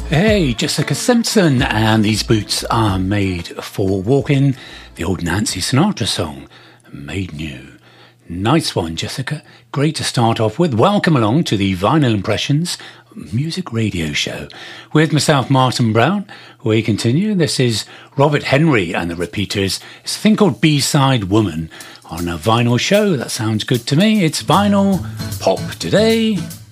Hey, Jessica Simpson, and these boots are made for walking. The old Nancy Sinatra song, Made New. Nice one, Jessica. Great to start off with. Welcome along to the Vinyl Impressions music radio show with myself, Martin Brown. We continue. This is Robert Henry and the Repeaters. It's a thing called B-Side Woman on a vinyl show. That sounds good to me. It's vinyl pop today.